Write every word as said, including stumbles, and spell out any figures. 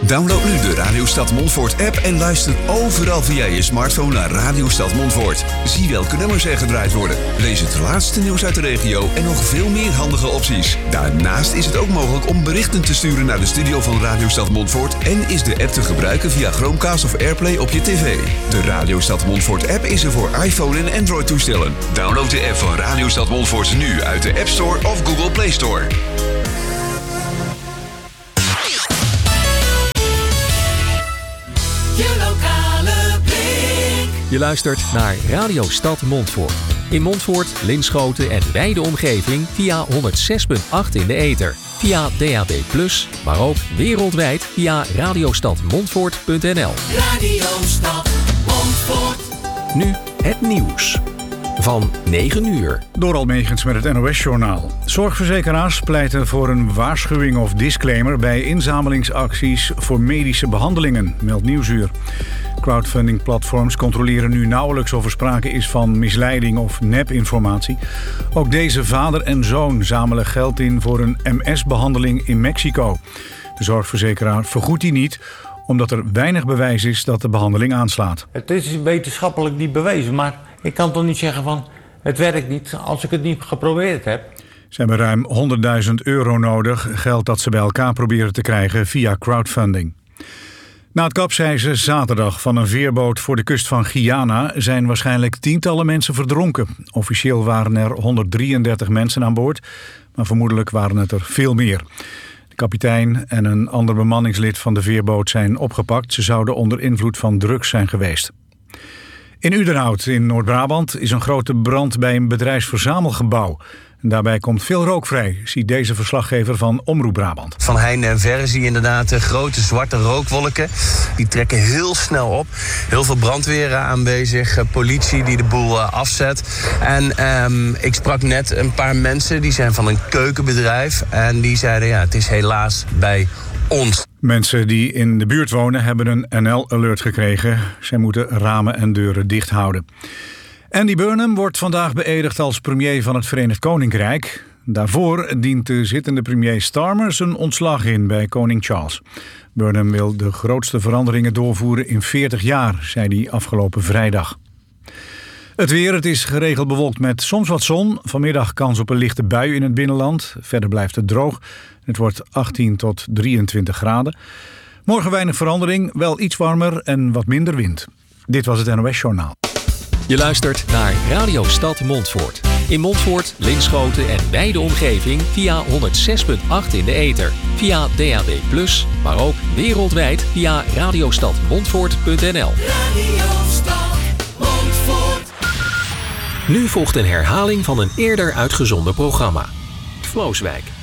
Download nu de Radio Stad Montfort app en luister overal via je smartphone naar Radio Stad Montfort. Zie welke nummers er gedraaid worden. Lees het laatste nieuws uit de regio en nog veel meer handige opties. Daarnaast is het ook mogelijk om berichten te sturen naar de studio van Radio Stad Montfort en is de app te gebruiken via Chromecast of AirPlay op je tv. De Radio Stad Montfort app is er voor iPhone en Android toestellen. Download de app van Radio Stad Montfort nu uit de App Store of Google Play Store. Je lokale Blik. Je luistert naar Radio Stad Montfort. In Montfort, Linschoten en wijde omgeving via honderd zes komma acht in de ether. Via D A B plus, maar ook wereldwijd via radiostadmontfort punt n l. Radio Stad Montfort. Nu het nieuws. Van negen uur. Doral Megens met het N O S-journaal. Zorgverzekeraars pleiten voor een waarschuwing of disclaimer bij inzamelingsacties voor medische behandelingen, meldt Nieuwsuur. Crowdfunding-platforms controleren nu nauwelijks of er sprake is van misleiding of nepinformatie. Ook deze vader en zoon zamelen geld in voor een M S-behandeling in Mexico. De zorgverzekeraar vergoedt die niet, omdat er weinig bewijs is dat de behandeling aanslaat. Het is wetenschappelijk niet bewezen, maar ik kan toch niet zeggen van het werkt niet als ik het niet geprobeerd heb. Ze hebben ruim honderdduizend euro nodig, geld dat ze bij elkaar proberen te krijgen via crowdfunding. Na het kapseizen zaterdag van een veerboot voor de kust van Guyana zijn waarschijnlijk tientallen mensen verdronken. Officieel waren er honderddrieëndertig mensen aan boord, maar vermoedelijk waren het er veel meer. De kapitein en een ander bemanningslid van de veerboot zijn opgepakt. Ze zouden onder invloed van drugs zijn geweest. In Udenhout in Noord-Brabant is een grote brand bij een bedrijfsverzamelgebouw. En daarbij komt veel rook vrij, ziet deze verslaggever van Omroep Brabant. Van heinde en verre zie je inderdaad grote zwarte rookwolken. Die trekken heel snel op. Heel veel brandweer aanwezig, politie die de boel afzet. En um, ik sprak net een paar mensen, die zijn van een keukenbedrijf. En die zeiden, ja, het is helaas bij ons. Mensen die in de buurt wonen hebben een N L-alert gekregen. Zij moeten ramen en deuren dicht houden. Andy Burnham wordt vandaag beëdigd als premier van het Verenigd Koninkrijk. Daarvoor dient de zittende premier Starmer zijn ontslag in bij koning Charles. Burnham wil de grootste veranderingen doorvoeren in veertig jaar, zei hij afgelopen vrijdag. Het weer, het is geregeld bewolkt met soms wat zon. Vanmiddag kans op een lichte bui in het binnenland. Verder blijft het droog. Het wordt achttien tot drieëntwintig graden. Morgen weinig verandering, wel iets warmer en wat minder wind. Dit was het N O S-journaal. Je luistert naar Radio Stad Montfort. In Montfort, Linschoten en wijde omgeving via honderd zes komma acht in de ether. Via D A B plus, maar ook wereldwijd via radiostadmontfort punt n l. Radio Stad Montfort. Nu volgt een herhaling van een eerder uitgezonden programma. Vlooswijk.